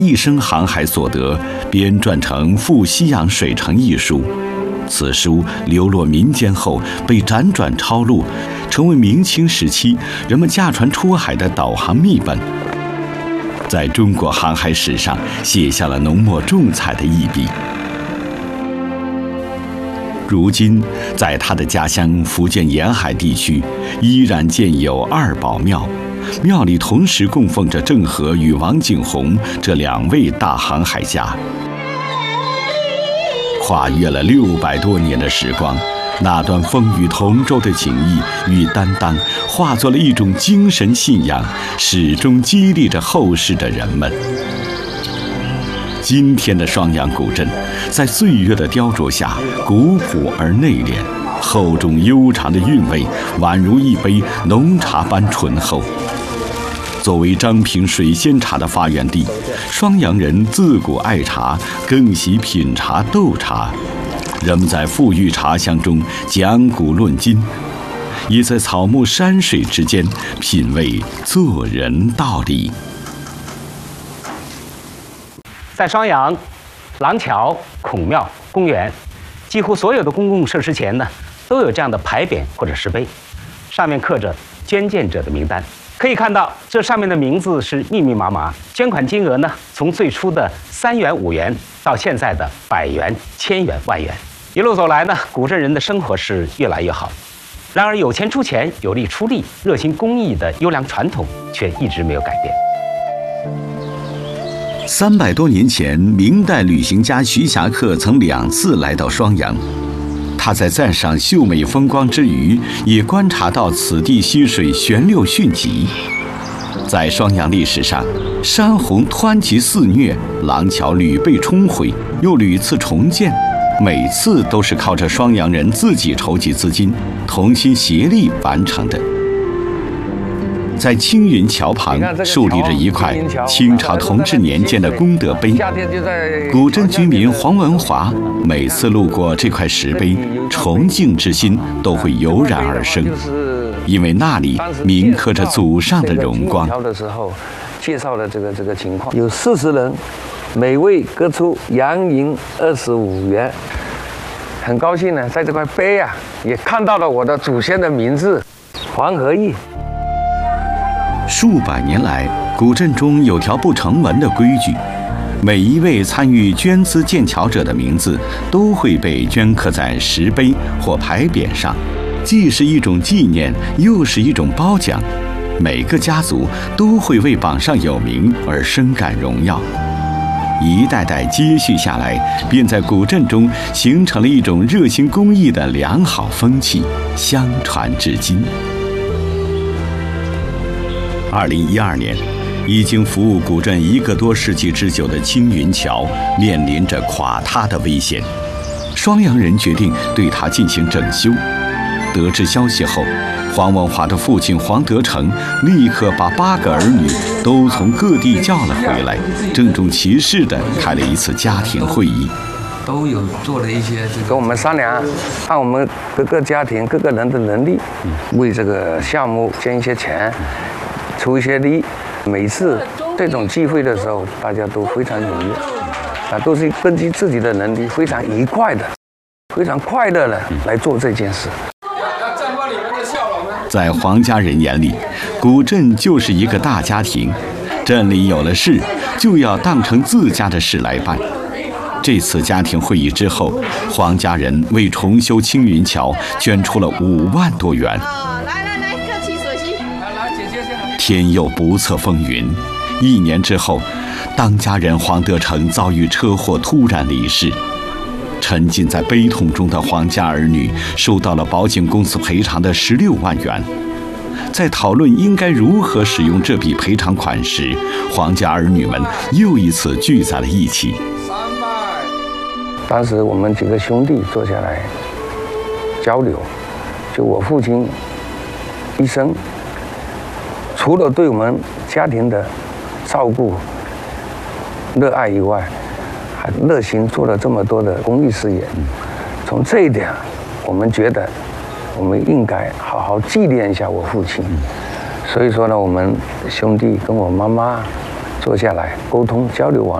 一生航海所得编撰成《赴西洋水城》一书。此书流落民间后，被辗转抄录，成为明清时期人们驾船出海的导航秘本，在中国航海史上写下了浓墨重彩的一笔。如今，在他的家乡福建沿海地区，依然建有二宝庙，庙里同时供奉着郑和与王景洪这2位大航海家。跨越了600多年的时光，那段风雨同舟的情谊与担当，化作了一种精神信仰，始终激励着后世的人们。今天的双阳古镇，在岁月的雕琢下，古朴而内敛，厚重悠长的韵味，宛如一杯浓茶般醇厚。作为张平水仙茶的发源地，双阳人自古爱茶，更喜品茶斗茶。人们在馥郁茶香中讲古论今，也在草木山水之间品味做人道理。 在双阳，廊桥、孔庙、公园，几乎所有的公共设施前呢，都有这样的牌匾或者石碑，上面刻着捐献者的名单。可以看到，这上面的名字是密密麻麻，捐款金额呢，从最初的3元、5元，到现在的100元、1000元、10000元。一路走来呢，古镇人的生活是越来越好。然而，有钱出钱，有力出力，热心公益的优良传统却一直没有改变。 300多年前，明代旅行家徐霞客曾2次来到双阳。他在赞赏秀美风光之余，也观察到此地溪水旋流迅疾。在双阳历史上，山洪湍急肆虐，廊桥屡被冲毁，又屡次重建，每次都是靠着双阳人自己筹集资金，同心协力完成的。在青云桥旁竖立着一块清朝同治年间的功德碑，古镇居民黄文华每次路过这块石碑，崇敬之心都会油然而生，因为那里铭刻着祖上的荣光。 的时候介绍了这个情况，有40人，每位各出洋银25元。很高兴呢，在这块碑啊，也看到了我的祖先的名字黄和义。 数百年来，古镇中有条不成文的规矩，每一位参与捐资建桥者的名字都会被镌刻在石碑或牌匾上，既是一种纪念，又是一种褒奖。每个家族都会为榜上有名而深感荣耀。一代代接续下来，便在古镇中形成了一种热心公益的良好风气，相传至今。2012年，已经服务古镇1个多世纪之久的青云桥面临着垮塌的危险。双阳人决定对它进行整修。得知消息后，黄文华的父亲黄德成立刻把8个儿女都从各地叫了回来，郑重其事地开了一次家庭会议。 都有做了一些跟我们商量，按我们各个家庭各个人的能力，为这个项目捐一些钱，出一些力。每次这种聚会的时候，大家都非常踊跃，都是根据自己的能力，非常愉快的、非常快乐的来做这件事。 在黄家人眼里，古镇就是一个大家庭，镇里有了事，就要当成自家的事来办。这次家庭会议之后，黄家人为重修青云桥捐出了5万多元。天有不测风云，1年之后，当家人黄德成遭遇车祸突然离世。沉浸在悲痛中的黄家儿女收到了保险公司赔偿的16万元。在讨论应该如何使用这笔赔偿款时，黄家儿女们又一次聚在了一起。 当时我们几个兄弟坐下来交流，就我父亲一生除了对我们家庭的照顾、热爱以外，还热心做了这么多的公益事业。从这一点，我们觉得我们应该好好纪念一下我父亲。所以说呢，我们兄弟跟我妈妈坐下来沟通交流完